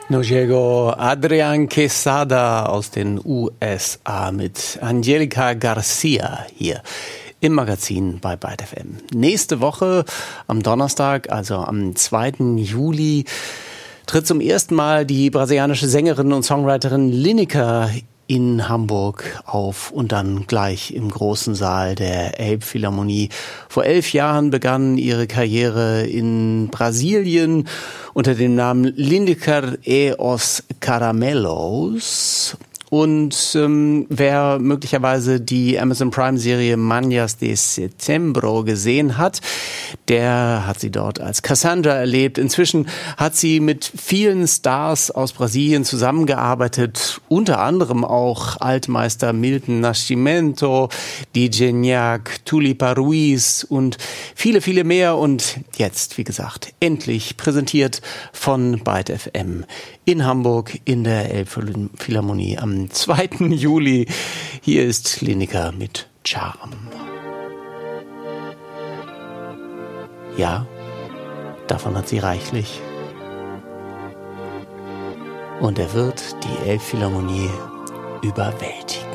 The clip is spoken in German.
No llegó Adrián Quesada aus den USA mit Angelica Garcia hier im Magazin bei Byte FM. Nächste Woche am Donnerstag, also am 2. Juli, tritt zum ersten Mal die brasilianische Sängerin und Songwriterin Lineker in Hamburg auf und dann gleich im großen Saal der Elbphilharmonie. Vor 11 Jahren begann ihre Karriere in Brasilien unter dem Namen Lineker e os Caramelos. Und wer möglicherweise die Amazon Prime-Serie Manhãs de Setembro gesehen hat, der hat sie dort als Cassandra erlebt. Inzwischen hat sie mit vielen Stars aus Brasilien zusammengearbeitet, unter anderem auch Altmeister Milton Nascimento, DJ Niak, Tulipa Ruiz und viele, viele mehr. Und jetzt, wie gesagt, endlich präsentiert von Byte FM in Hamburg in der Elbphilharmonie am 2. Juli. Hier ist Lineker mit Charme. Ja, davon hat sie reichlich. Und er wird die Elbphilharmonie überwältigen.